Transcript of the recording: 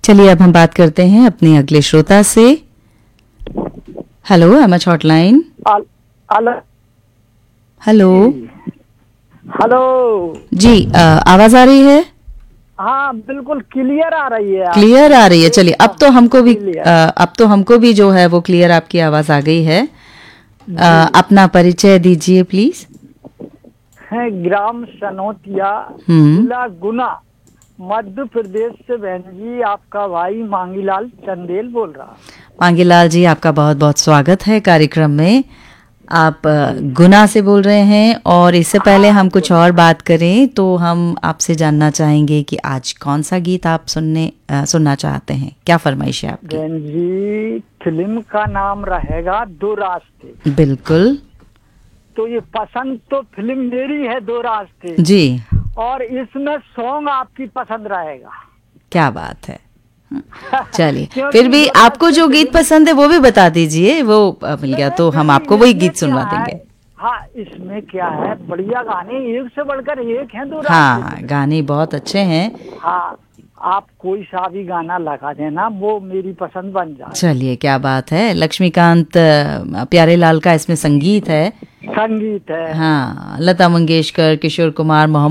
चलिए अब हम बात करते हैं अपने अगले श्रोता से। Hello MH hotline. Hello hello hello. जी, आवाज आ रही है? हाँ बिल्कुल क्लियर आ रही है। क्लियर आ रही है। चलिए अब तो क्लियर हमको भी जो है वो क्लियर आपकी आवाज आ गई है। अपना परिचय दीजिए प्लीज। है ग्राम सनोतिया, हम्म। जिला गुना, मध्य प्रदेश से बहन जी आपका भाई मांगीलाल चंदेल बोल रहा। मांगीलाल जी, आपका बहुत बहुत स्वागत है कार्यक्रम में। आप गुना से बोल रहे हैं और इससे पहले हम कुछ और बात करें तो हम आपसे जानना चाहेंगे कि आज कौन सा गीत आप सुनना चाहते हैं, क्या फरमाइश है आपकी? बहन जी फिल्म का नाम रहेगा दो रास्ते। बिल्कुल तो ये पसंद तो फिल्म मेरी है दो रास्ते, जी। और इसमें सॉन्ग आपकी पसंद रहेगा। क्या बात है। चलिए क्योंकि फिर भी दो आपको रास्ते जो गीत फिल्म पसंद है वो भी बता दीजिए, वो मिल गया तो फिर हम भी आपको वही इसमें गीत क्या सुनवा है, देंगे। हाँ इसमें क्या है, बढ़िया गाने एक से बढ़कर एक हैं दो रास्ते हाँ, फिल्म। गाने बहुत अच्छे हैं। हाँ आप कोई सा भी गाना लगा देना, वो मेरी पसंद बन जाए। चलिए क्या बात है। लक्ष्मीकांत प्यारेलाल का इसमें संगीत है। संगीत है। हाँ, लता मंगेशकर, किशोर कुमार, मोहम्मद